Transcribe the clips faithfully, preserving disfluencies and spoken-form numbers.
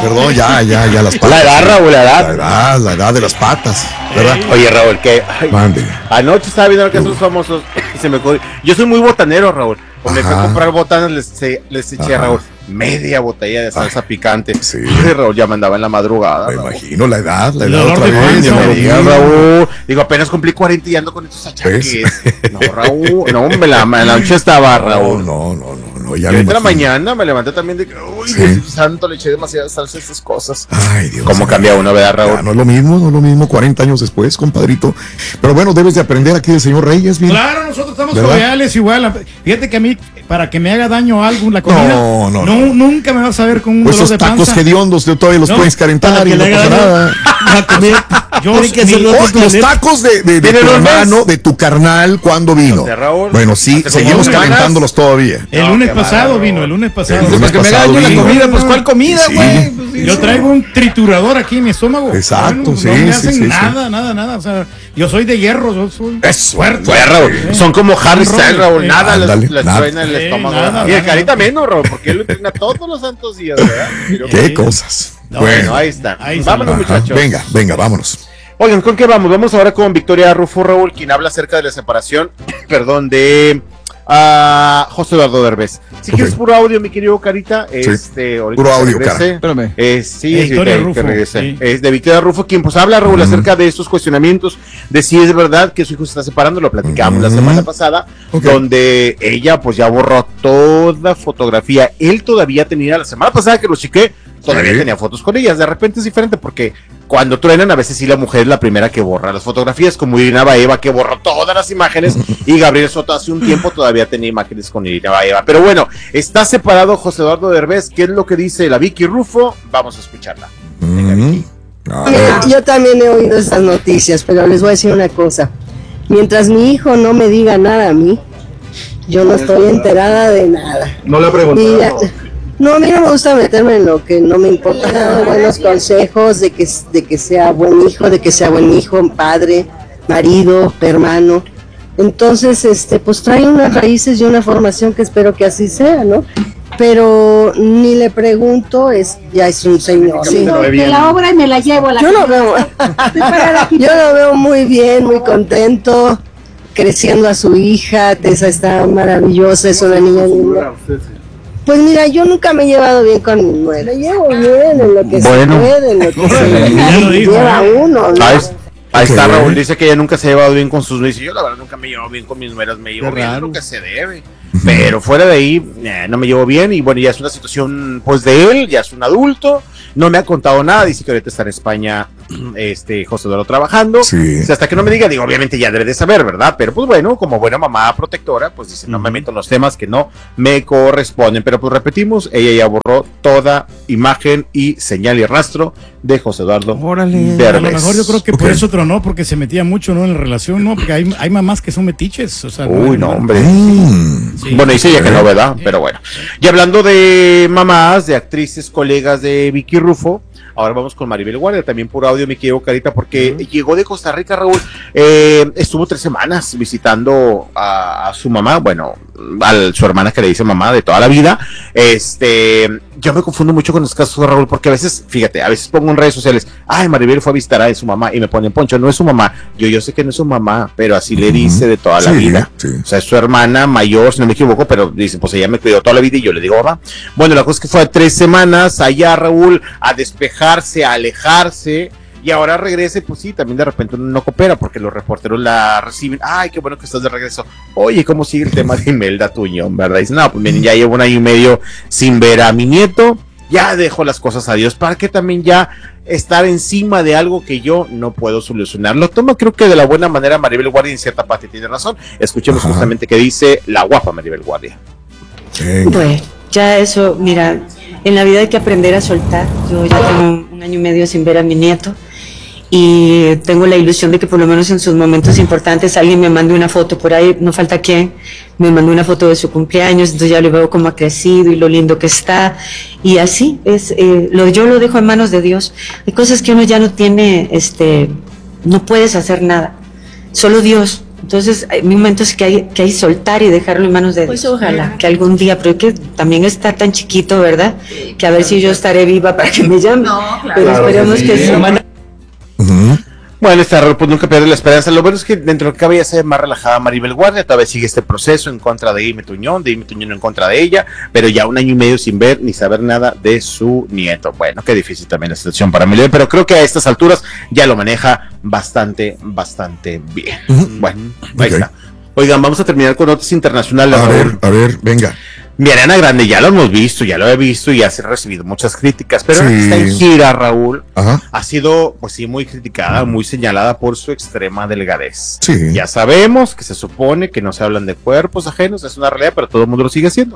perdón, ya, ya, ya las patas. La edad, Raúl, la edad. La edad, la edad de las patas, ¿verdad? Oye, Raúl, que Mande. anoche estaba viendo que esos famosos y se me ocurrió. Yo soy muy botanero, Raúl. Cuando me fui a comprar botanas, les, les eché a Raúl media botella de salsa Ay, picante. Sí. Ay, Raúl, ya me andaba en la madrugada. Me Raúl. imagino la edad, la edad no, otra vez. No me digas, Raúl. Digo, apenas cumplí cuarenta y ando con estos achaques. No, Raúl. No, me la, la noche estaba, Raúl. No, no, no, no. Ya en la mañana me levanté también de que, uy, sí. Dios santo, le eché demasiada salsa a estas cosas. Ay, Dios. ¿Cómo cambia uno, verdad, Raúl? Ya, no es lo mismo, no es lo mismo cuarenta años después, compadrito. Pero bueno, debes de aprender aquí del señor Reyes, bien. Claro, nosotros estamos cordiales igual. Fíjate que a mí, para que me haga daño algo la comida, no, no, no, no. nunca me vas a ver con un pues dolor de panza. Esos tacos hediondos todavía los no, puedes calentar y no pasa nada. La comida, yo que mi, oh, los tacos de, de, de tu hermano, de tu carnal, ¿cuándo vino? Bueno, sí, seguimos calentándolos todavía. El lunes pasado vino, el lunes pasado. El lunes que pasado me haga la comida, pues ¿cuál comida, güey? Sí. Pues, yo traigo un triturador aquí en mi estómago. Exacto, bueno, sí. No me hacen sí, nada, sí. nada, nada. O sea, yo soy de hierro, yo soy es fuerte. Bueno, Raúl, sí. Son como Harry Styles, Raúl. Nada les, les suena el estómago. Nada, y el Carita menos, Raúl, porque él lo entrena todos los santos días, ¿verdad? Pero, Qué sí. cosas. No, bueno, ahí está. Ahí vámonos, Ajá. muchachos. Venga, venga, vámonos. Oigan, ¿con qué vamos? Vamos ahora con Victoria Rufo, Raúl, quien habla acerca de la separación, perdón, de uh, José Eduardo Derbez. Si okay. quieres puro audio, mi querido Carita, sí. este, puro audio, cara. Espérame. Eh, sí, es Victoria sí, Rufo. Que sí. Es de Victoria Rufo, quien pues habla, Raúl, uh-huh. acerca de estos cuestionamientos, de si es verdad que su hijo se está separando, lo platicamos uh-huh. la semana pasada, okay. donde ella pues ya borró toda fotografía. Él todavía tenía, la semana pasada que lo chequé, todavía sí. tenía fotos con ellas. De repente es diferente porque cuando truenan a veces sí la mujer es la primera que borra las fotografías, como Irina Baeva que borró todas las imágenes y Gabriel Soto hace un tiempo todavía tenía imágenes con Irina Baeva. Pero bueno, está separado José Eduardo Derbez. ¿Qué es lo que dice la Vicky Rufo? Vamos a escucharla. Venga, Vicky. Ah. Yo también he oído estas noticias, pero les voy a decir una cosa. Mientras mi hijo no me diga nada a mí, yo no estoy enterada de nada. No le he preguntado. No, a mí no me gusta meterme en lo que no me importa, nada, buenos consejos de que, de que sea buen hijo, de que sea buen hijo, padre, marido, hermano. Entonces, este, pues trae unas raíces y una formación que espero que así sea, ¿no? Pero ni le pregunto, es ya es un señor. Sí, no, de la obra y me la llevo a la Yo lo veo, yo lo veo muy bien, muy contento, creciendo a su hija. Tessa está maravillosa, es una niña linda. Pues mira, yo nunca me he llevado bien con mi nuera. Llevo bien en lo que bueno. se puede, en lo que se lleva uno, ¿no? Ahí, ahí está Raúl, dice que ella nunca se ha llevado bien con sus nueras. Y yo la verdad nunca me llevo bien con mis nueras, me llevo bien lo que se debe. Pero fuera de ahí, eh, no me llevo bien. Y bueno, ya es una situación pues de él, ya es un adulto. No me ha contado nada, dice que ahorita está en España, este, José Eduardo trabajando. Sí. O sea, hasta que no me diga, digo, obviamente ya debe de saber, ¿verdad? Pero pues bueno, como buena mamá protectora, pues dice, no me meto en los temas que no me corresponden. Pero pues repetimos, ella ya borró toda imagen y señal y rastro de José Eduardo Órale, Derbez. A lo mejor yo creo que okay. por eso tronó, porque se metía mucho, ¿no? En la relación, ¿no? Porque hay, hay mamás que son metiches, o sea. Uy, no, no hombre. Mm. Sí. Bueno, dice ella que no, ¿verdad? Pero bueno. Y hablando de mamás, de actrices, colegas de Vicky Rufo, ahora vamos con Maribel Guardia, también por audio, mi querido Carita, porque uh-huh. llegó de Costa Rica, Raúl, eh, estuvo tres semanas visitando a, a su mamá, bueno, a su hermana que le dice mamá de toda la vida. Este, yo me confundo mucho con los casos, Raúl, porque a veces, fíjate, a veces pongo en redes sociales, ay, Maribel fue a visitar a su mamá, y me ponen, Poncho, no es su mamá. Yo, yo sé que no es su mamá, pero así uh-huh. le dice de toda sí, la vida. Sí. O sea, es su hermana mayor, si no me equivoco, pero dice, pues ella me cuidó toda la vida, y yo le digo, mamá. Bueno, la cosa es que fue a tres semanas allá, Raúl, a despejarse, a alejarse, y ahora regresa, pues sí, también de repente uno no coopera, porque los reporteros la reciben, ay, qué bueno que estás de regreso. Oye, ¿cómo sigue el tema de Imelda Tuñón, verdad? Dice, no, pues miren, ya llevo un año y medio sin ver a mi nieto, ya dejo las cosas a Dios, para que también ya estar encima de algo que yo no puedo solucionar. Lo tomo creo que de la buena manera Maribel Guardia, en cierta parte tiene razón. Escuchemos Ajá. justamente qué dice la guapa Maribel Guardia. Sí. Bueno, ya eso, mira, en la vida hay que aprender a soltar. Yo ya tengo un año y medio sin ver a mi nieto y tengo la ilusión de que por lo menos en sus momentos importantes alguien me mande una foto por ahí, no falta quién, me mandó una foto de su cumpleaños, entonces ya lo veo como ha crecido y lo lindo que está, y así es, eh, lo, yo lo dejo en manos de Dios. Hay cosas que uno ya no tiene, este, no puedes hacer nada, solo Dios Entonces hay momentos que hay que hay soltar y dejarlo en manos de Dios. Pues ojalá que algún día, pero que también está tan chiquito, ¿verdad? Que a ver si yo estaré viva para que me llame. No, claro, pero esperemos claro que sí. sí. Uh-huh. Bueno, esta Raúl, pues nunca pierde la esperanza. Lo bueno es que dentro de lo que cabe ya se ve más relajada Maribel Guardia. Todavía sigue este proceso en contra de Ime Tuñón, de Ime Tuñón en contra de ella, pero ya un año y medio sin ver ni saber nada de su nieto. Bueno, qué difícil también la situación para Maribel, pero creo que a estas alturas ya lo maneja bastante, bastante bien. Uh-huh. Bueno, ahí okay. está. Oigan, vamos a terminar con notas internacionales. A ver, a ver, venga. Mi Ariana Grande ya lo hemos visto, ya lo he visto y ha recibido muchas críticas, pero sí. Está en gira, Raúl. Ajá. Ha sido, pues sí, muy criticada, muy señalada por su extrema delgadez. Sí. Ya sabemos que se supone que no se hablan de cuerpos ajenos, es una realidad, pero todo el mundo lo sigue haciendo.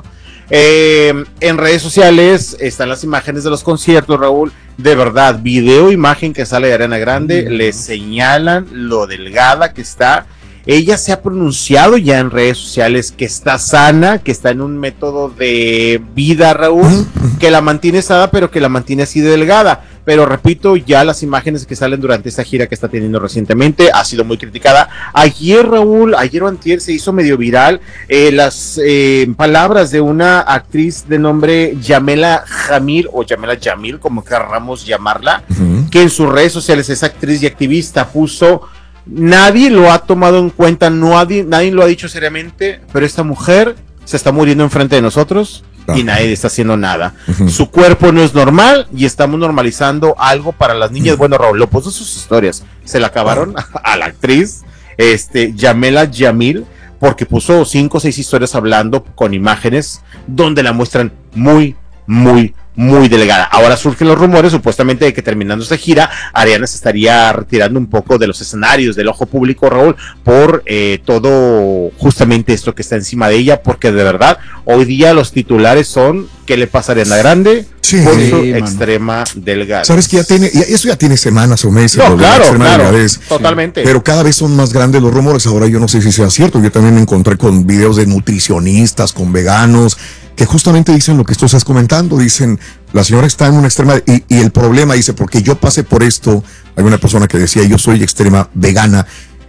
Eh, en redes sociales están las imágenes de los conciertos, Raúl. De verdad, video, imagen que sale de Ariana Grande, mm. le señalan lo delgada que está. Ella se ha pronunciado ya en redes sociales que está sana, que está en un método de vida, Raúl, que la mantiene sana, pero que la mantiene así de delgada. Pero repito, ya las imágenes que salen durante esta gira que está teniendo recientemente ha sido muy criticada. Ayer, Raúl, ayer o antier se hizo medio viral eh, las eh, palabras de una actriz de nombre Yamela Jamil, o Yamela Jamil, como querramos llamarla, uh-huh. que en sus redes sociales, esa actriz y activista, puso... Nadie lo ha tomado en cuenta, no ha di- nadie lo ha dicho seriamente, pero esta mujer se está muriendo enfrente de nosotros y nadie está haciendo nada. Uh-huh. Su cuerpo no es normal y estamos normalizando algo para las niñas. Uh-huh. Bueno, Raúl lo puso sus historias, se la acabaron uh-huh. a la actriz este, Yamela Jamil, porque puso cinco o seis historias hablando con imágenes donde la muestran muy, muy muy delgada. Ahora surgen los rumores supuestamente de que terminando esta gira, Ariana se estaría retirando un poco de los escenarios, del ojo público, Raúl, por eh, todo justamente esto que está encima de ella, porque de verdad, hoy día los titulares son ¿qué le pasa a Ariana Grande? Sí, por su sí, extrema delgada. Sabes que ya tiene, ya, eso ya tiene semanas o meses. No, claro, claro, totalmente. Pero cada vez son más grandes los rumores. Ahora yo no sé si sea cierto. Yo también me encontré con videos de nutricionistas, con veganos, que justamente dicen lo que tú estás comentando. Dicen, la señora está en una extrema, y, y el problema, dice, porque yo pasé por esto. Hay una persona que decía, yo soy extrema vegana.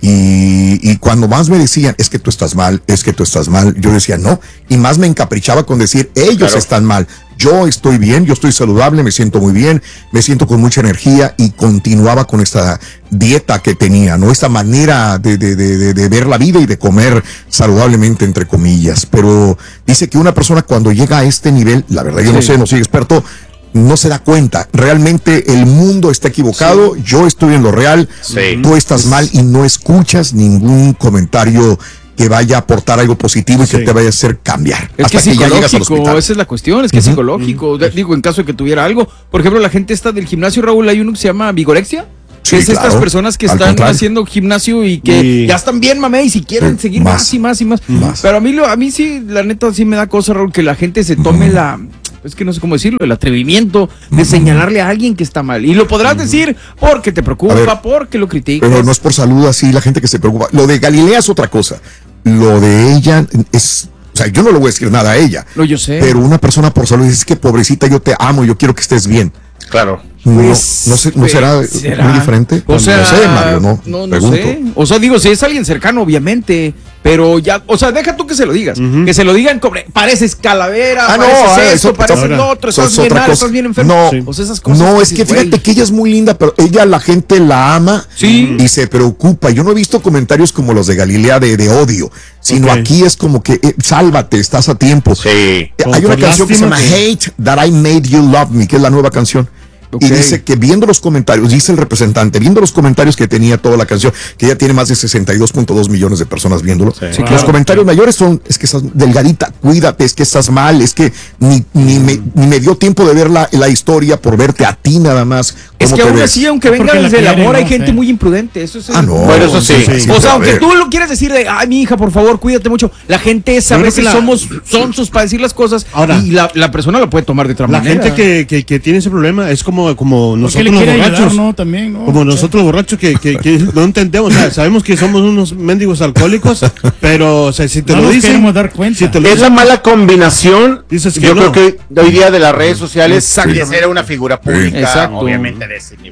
Y, y cuando más me decían, es que tú estás mal, es que tú estás mal, yo decía no, y más me encaprichaba con decir, ellos claro. están mal, yo estoy bien, yo estoy saludable, me siento muy bien, me siento con mucha energía, y continuaba con esta dieta que tenía, ¿no? Esta manera de, de, de, de ver la vida y de comer saludablemente, entre comillas. Pero dice que una persona cuando llega a este nivel, la verdad yo sí. no sé, no soy experto, no se da cuenta, realmente el mundo está equivocado, sí. yo estoy en lo real, sí. tú estás mal y no escuchas ningún comentario que vaya a aportar algo positivo y sí. que te vaya a hacer cambiar. Es hasta que, que ya llegas al hospital. Esa es la cuestión, es que uh-huh. es psicológico. Uh-huh. Digo, en caso de que tuviera algo, por ejemplo, la gente está del gimnasio, Raúl, hay uno que se llama vigorexia. Sí, es claro. Estas personas que están haciendo gimnasio y que y... ya están bien, mamé, y si quieren seguir más, más y más y más. más. Pero a mí, a mí sí, la neta, sí me da cosa, Raúl, que la gente se tome uh-huh. la... es que no sé cómo decirlo, el atrevimiento de uh-huh. señalarle a alguien que está mal. Y lo podrás uh-huh. decir porque te preocupa, ver, porque lo criticas. Pero no es por salud así la gente que se preocupa. Lo de Galilea es otra cosa. Lo de ella es... O sea, yo no le voy a decir nada a ella. No, yo sé. Pero una persona por salud dice, es que pobrecita, yo te amo, yo quiero que estés bien. Claro. No, pues, no, sé, ¿no será, será muy diferente? O sea, no sé, Mario, no, no, no sé. O sea, digo, si es alguien cercano, obviamente, pero ya, o sea, deja tú que se lo digas, uh-huh. que se lo digan, como, pareces calavera, ah, pareces no, eso, eso, pareces ahora, lo otro, estás bien mal, estás bien enfermo. No, sí. o sea, esas cosas no es que fíjate wey. que ella es muy linda, pero ella, la gente la ama sí. y se preocupa. Yo no he visto comentarios como los de Galilea de, de odio, sino okay. aquí es como que, eh, sálvate, estás a tiempo. Sí. Eh, hay una canción que se llama que... Hate That I Made You Love Me, que es la nueva canción. Okay. Y dice que viendo los comentarios, dice el representante, viendo los comentarios que tenía toda la canción, que ya tiene más de sesenta y dos punto dos millones de personas viéndolo, sí, wow. los comentarios mayores son, es que estás delgadita, cuídate, es que estás mal, es que ni, ni, me, ni me dio tiempo de ver la, la historia por verte a ti nada más. Es que aún así, aunque venga desde el amor, hay gente sí. muy imprudente, eso es. Ah, no. Bueno, eso sí. sí, sí o sea, aunque tú lo quieras decir de, ay, mi hija, por favor, cuídate mucho, la gente es, a veces la... somos sonsos para decir las cosas. Ahora, y la, la persona lo puede tomar de otra la manera. La gente que, que, que tiene ese problema es como, como nosotros los borrachos. Ayudar, ¿no? También, ¿no? Como nosotros los borrachos que, que, que no entendemos, o sea, sabemos que somos unos mendigos alcohólicos, pero o sea, si te no lo dicen, queremos dar cuenta. Si te lo es dicen, la mala combinación. Dices que yo no. creo que hoy día de las redes sociales, sí. era una figura pública, Exacto. obviamente de ese nivel, ¿no?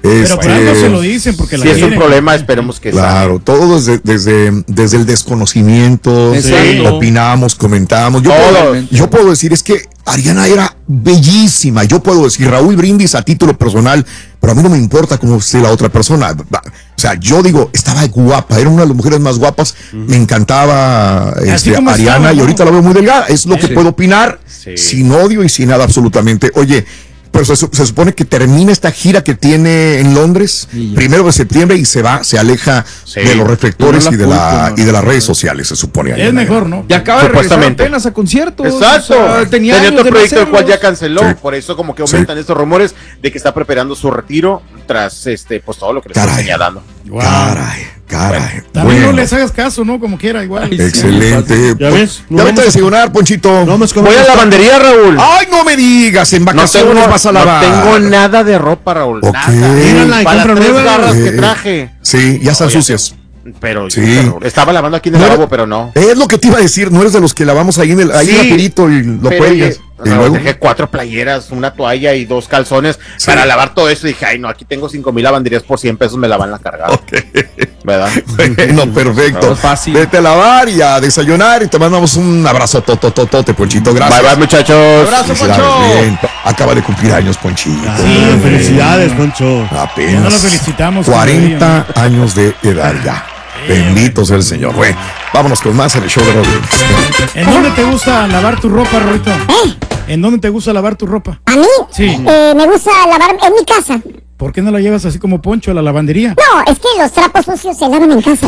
Pero este, por algo se lo dicen, porque la si es un problema, esperemos que Claro, sea. todo desde, desde, desde el desconocimiento, sí. opinamos, comentamos. Yo puedo, yo puedo decir, es que Ariana era bellísima. Yo puedo decir, Raúl Brindis a título personal, pero a mí no me importa cómo sea la otra persona. O sea, yo digo, estaba guapa, era una de las mujeres más guapas, uh-huh. me encantaba este, Ariana estaba, ¿no? Y ahorita la veo muy delgada. Es lo sí. que puedo opinar, sí. sin odio y sin nada absolutamente. Oye, pero se, se supone que termina esta gira que tiene en Londres, sí, primero de septiembre, y se va, se aleja sí. de los reflectores no y, de la, no, y de las redes sociales, se supone. Es mejor, ¿no? Y acaba de regresar apenas a conciertos. Exacto. O sea, tenía tenía otro proyecto el cual ya canceló, sí. por eso como que aumentan sí. estos rumores de que está preparando su retiro tras este, pues todo lo que le está señalando. Wow. Caray, caray. Bueno, también bueno. no les hagas caso, ¿no? Como quiera, igual. Ay, excelente. ¿Ya ves? No ya vete a desayunar, Ponchito. No, voy a la lavandería, Raúl. Ay, no me digas, en vacaciones no tengo, vas a lavar. No tengo nada de ropa, Raúl. Okay. Nada. Mírala, para tres nueva. garras eh, que traje. Sí, ya están sucias. Pero, sí. pero estaba lavando aquí en el no lavabo, pero no. Es lo que te iba a decir, no eres de los que lavamos ahí en el ahí sí, rapidito y lo cuelgas. Y no, luego dejé cuatro playeras, una toalla y dos calzones sí. para lavar todo eso. Y dije, ay, no, aquí tengo cinco mil lavanderías por cien pesos, me la van la cargada. Okay. ¿Verdad? Bueno, perfecto. No, fácil. Vete a lavar y a desayunar y te mandamos un abrazo totototote, Ponchito. Gracias. Bye, bye, muchachos. Abrazo, Poncho. Bien. Acaba de cumplir años, Ponchito. Ah, sí, felicidades, Poncho. Apenas. Ya no lo felicitamos. cuarenta años de edad ya. Bendito sea el Señor. Bueno, vámonos con más en el show de Raúl. ¿En dónde te gusta lavar tu ropa, Roito? ¿Eh? ¿En dónde te gusta lavar tu ropa? ¿A mí? Sí. Eh, me gusta lavar en mi casa. ¿Por qué no la llevas así como Poncho a la lavandería? No, es que los trapos sucios se lavan en casa.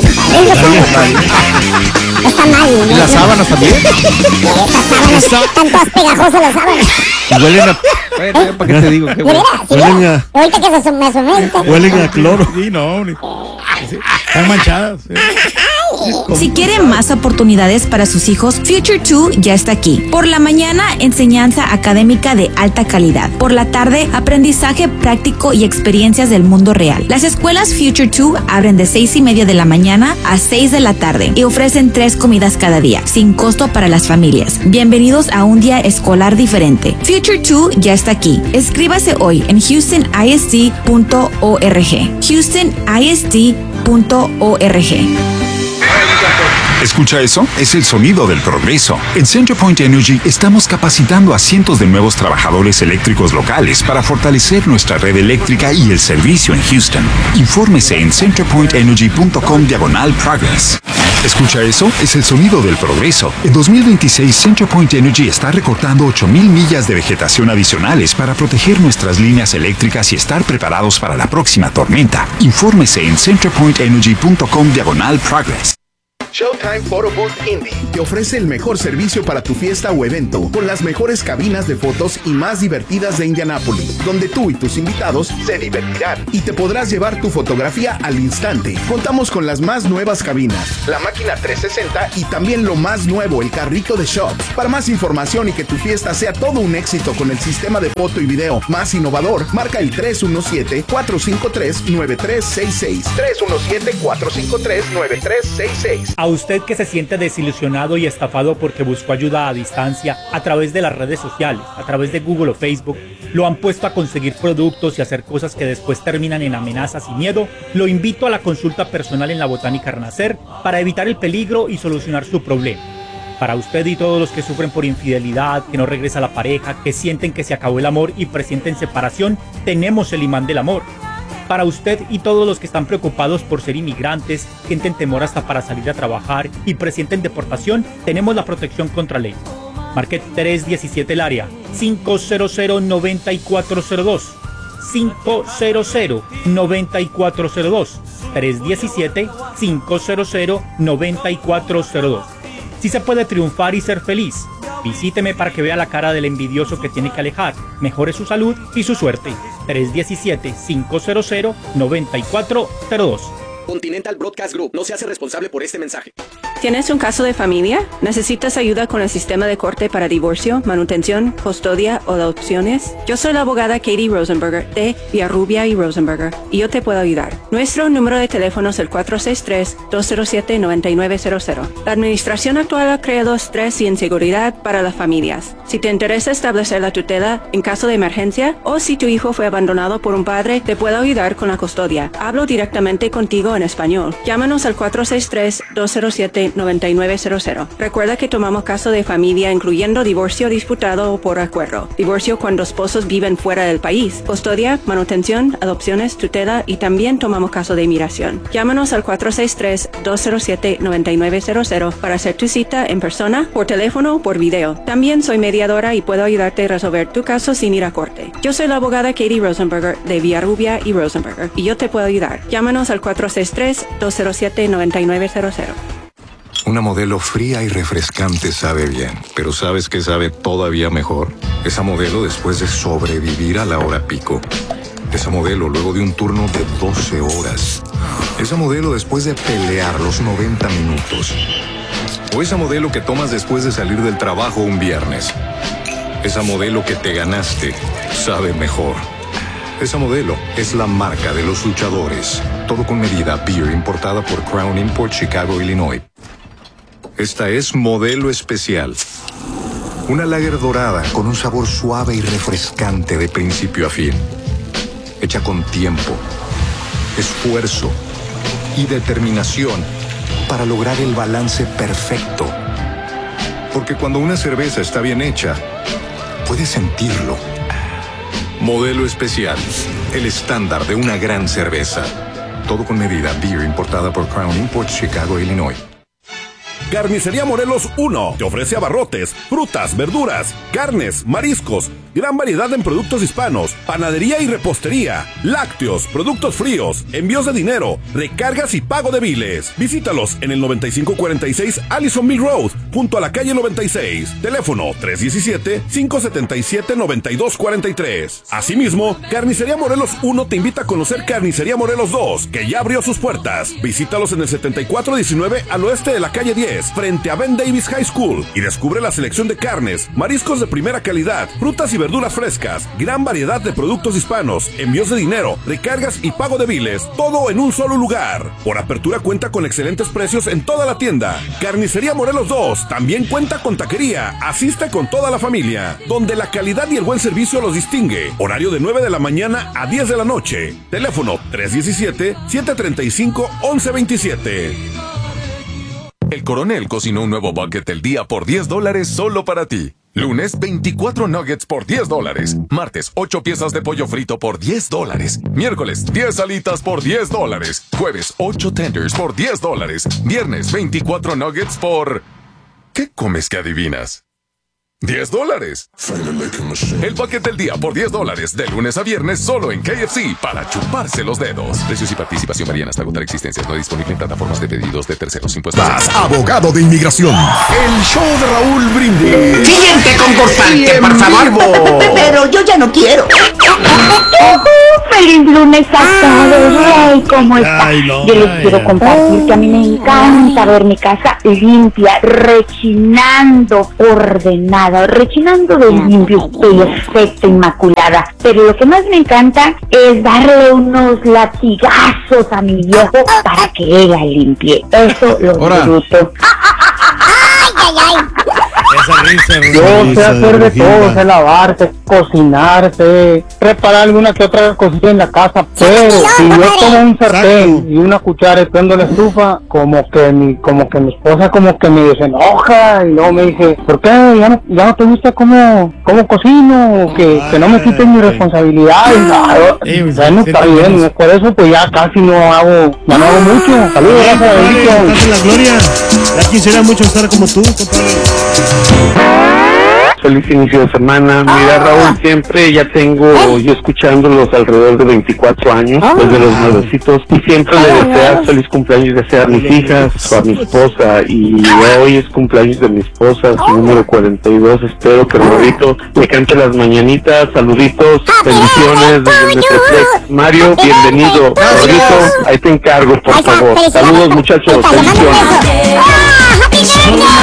Está mal, ¿no? ¿Y las sábanas también? Esas sábanas, están todas pegajosas las sábanas. Huelen a... ¿Eh? ¿Para qué te digo? ¿Qué huelen? ¿Sí, huelen a... Ahorita que se me somete. Huelen a cloro. Sí, no. Sí, están manchadas. ¿Sí? Si quieren más oportunidades para sus hijos, Future two ya está aquí. Por la mañana, enseñanza académica de alta calidad. Por la tarde, aprendizaje práctico y experiencias del mundo real. Las escuelas Future two abren de seis y media de la mañana a seis de la tarde y ofrecen tres comidas cada día, sin costo para las familias. Bienvenidos a un día escolar diferente. Future two ya está aquí. Escríbase hoy en houston i s d punto org. houston i s d punto org. ¿Escucha eso? Es el sonido del progreso. En CenterPoint Energy estamos capacitando a cientos de nuevos trabajadores eléctricos locales para fortalecer nuestra red eléctrica y el servicio en Houston. Infórmese en centerpointenergy punto com diagonal progress. ¿Escucha eso? Es el sonido del progreso. En dos mil veintiséis, CenterPoint Energy está recortando ocho mil millas de vegetación adicionales para proteger nuestras líneas eléctricas y estar preparados para la próxima tormenta. Infórmese en centerpointenergy punto com diagonal progress. Showtime Photo Booth Indy te ofrece el mejor servicio para tu fiesta o evento, con las mejores cabinas de fotos y más divertidas de Indianápolis, donde tú y tus invitados se divertirán y te podrás llevar tu fotografía al instante. Contamos con las más nuevas cabinas, la máquina trescientos sesenta y también lo más nuevo, el carrito de shots. Para más información y que tu fiesta sea todo un éxito con el sistema de foto y video más innovador, marca el tres uno siete, cuatro cinco tres, nueve tres seis seis. tres uno siete, cuatro cinco tres, nueve tres seis seis. A usted que se siente desilusionado y estafado porque buscó ayuda a distancia a través de las redes sociales, a través de Google o Facebook, lo han puesto a conseguir productos y hacer cosas que después terminan en amenazas y miedo, lo invito a la consulta personal en la Botánica Renacer para evitar el peligro y solucionar su problema. Para usted y todos los que sufren por infidelidad, que no regresa la pareja, que sienten que se acabó el amor y presienten separación, tenemos el imán del amor. Para usted y todos los que están preocupados por ser inmigrantes, sienten temor hasta para salir a trabajar y presienten deportación, tenemos la protección contra ley. Marque tres diecisiete el área, cinco cero cero, nueve cuatro cero dos, cinco cero cero, nueve cuatro cero dos, tres diecisiete, cinco cero cero, nueve cuatro cero dos. Si se puede triunfar y ser feliz, visíteme para que vea la cara del envidioso que tiene que alejar, mejore su salud y su suerte. tres diecisiete, cinco cero cero, nueve cuatro cero dos. Continental Broadcast Group no se hace responsable por este mensaje. ¿Tienes un caso de familia? ¿Necesitas ayuda con el sistema de corte para divorcio, manutención, custodia o adopciones? Yo soy la abogada Katie Rosenberger de Villarrubia y Rosenberger y yo te puedo ayudar. Nuestro número de teléfono es el cuatro seis tres, dos cero siete, nueve nueve cero cero. La administración actual ha creado estrés y inseguridad para las familias. Si te interesa establecer la tutela en caso de emergencia o si tu hijo fue abandonado por un padre, te puedo ayudar con la custodia. Hablo directamente contigo en español. Llámanos al cuatro seis tres, dos cero siete, nueve nueve cero cero. Recuerda que tomamos caso de familia incluyendo divorcio disputado o por acuerdo, divorcio cuando esposos viven fuera del país, custodia, manutención, adopciones, tutela y también tomamos caso de inmigración. Llámanos al cuatro seis tres, dos cero siete, nueve nueve cero cero para hacer tu cita en persona, por teléfono o por video. También soy mediadora y puedo ayudarte a resolver tu caso sin ir a corte. Yo soy la abogada Katie Rosenberger de Villarrubia y Rosenberger y yo te puedo ayudar. Llámanos al cuatro seis tres, dos cero siete, nueve nueve cero cero. Una Modelo fría y refrescante sabe bien, pero ¿sabes qué sabe todavía mejor? Esa Modelo después de sobrevivir a la hora pico. Esa Modelo luego de un turno de doce horas. Esa Modelo después de pelear los noventa minutos. O esa Modelo que tomas después de salir del trabajo un viernes. Esa Modelo que te ganaste sabe mejor. Esa Modelo es la marca de los luchadores. Todo con medida. Beer importada por Crown Import, Chicago, Illinois. Esta es Modelo Especial. Una lager dorada con un sabor suave y refrescante de principio a fin. Hecha con tiempo, esfuerzo y determinación para lograr el balance perfecto. Porque cuando una cerveza está bien hecha, puedes sentirlo. Modelo Especial, el estándar de una gran cerveza. Todo con medida. Beer importada por Crown Import, Chicago, Illinois. Carnicería Morelos uno te ofrece abarrotes, frutas, verduras, carnes, mariscos, gran variedad en productos hispanos, panadería y repostería, lácteos, productos fríos, envíos de dinero, recargas y pago de biles. Visítalos en el noventa y cinco cuarenta y seis Allison Mill Road, junto a la calle noventa y seis. Teléfono tres uno siete, cinco siete siete, nueve dos cuatro tres. Asimismo, Carnicería Morelos uno te invita a conocer Carnicería Morelos dos, que ya abrió sus puertas. Visítalos en el setenta y cuatro diecinueve al oeste de la calle diez, frente a Ben Davis High School, y descubre la selección de carnes, mariscos de primera calidad, frutas y verduras frescas, gran variedad de productos hispanos, envíos de dinero, recargas y pago de biles, todo en un solo lugar. Por apertura cuenta con excelentes precios en toda la tienda. Carnicería Morelos dos también cuenta con taquería. Asiste con toda la familia, donde la calidad y el buen servicio los distingue. Horario de nueve de la mañana a diez de la noche. Teléfono tres uno siete, siete tres cinco, once veintisiete. El Coronel cocinó un nuevo bucket del día por diez dólares solo para ti. Lunes, veinticuatro nuggets por diez dólares. Martes, ocho piezas de pollo frito por diez dólares. Miércoles, diez alitas por diez dólares. Jueves, ocho tenders por diez dólares. Viernes, veinticuatro nuggets por... ¿Qué comes que adivinas? diez dólares. El paquete del día por diez dólares, de lunes a viernes, solo en K F C, para chuparse los dedos. Precios y participación varían hasta agotar existencias. No disponible en plataformas de pedidos de terceros. Impuestos. Más abogado de inmigración. El show de Raúl Brindis. Siguiente concursante, por favor. Pero yo ya no quiero. ¡Feliz lunes a todos! ¡Ay, cómo está! Ay, no, yo les ay, quiero ay. compartir que a mí me encanta ver mi casa limpia, rechinando, ordenada, rechinando de limpio, perfecta, inmaculada. Pero lo que más me encanta es darle unos latigazos a mi viejo para que ella limpie. Eso lo disfruto. ¡Ay, ay, ay! Esa risa, Yo sé risa hacer de Regina. todo, sé lavarse, cocinarse, preparar alguna que otra cosita en la casa, pero si yo tomo un sartén Exacto. y una cuchara y prendo la estufa, como que mi, como que mi esposa como que me desenoja y luego me dice, ¿por qué? ¿Ya no, ya no te gusta cómo, cómo cocino? O que, que no me quiten mi responsabilidad. Y, no, Sí, ya no sí, está sí, bien, sí. por eso pues ya casi no hago, ya no hago mucho. Saludos, Bien, gracias, compadre, bendición. estás en la gloria. Ya quisiera mucho estar como tú, compadre. Feliz inicio de semana. Mira, Raúl, siempre ya tengo yo escuchándolos alrededor de veinticuatro años, desde los nuevecitos, y siempre le deseas feliz cumpleaños, ya sea a mis hijas o a mi esposa, y hoy es cumpleaños de mi esposa, su número cuarenta y dos. Espero que Rodito me cante las mañanitas. Saluditos, bendiciones desde el Metroplex. Mario, bienvenido. Rodito, ahí te encargo, por favor. Saludos, muchachos, bendiciones. Somos